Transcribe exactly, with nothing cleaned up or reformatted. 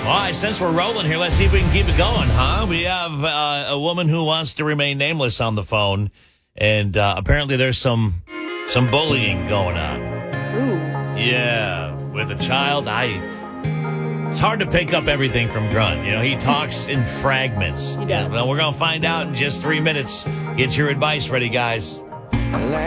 All right, since we're rolling here, let's see if we can keep it going, huh? We have uh, a woman who wants to remain nameless on the phone, and uh, apparently there's some some bullying going on. Ooh. Yeah, with a child, I... It's hard to pick up everything from Grunt. You know, he talks in fragments. He does. Well, we're going to find out in just three minutes. Get your advice ready, guys.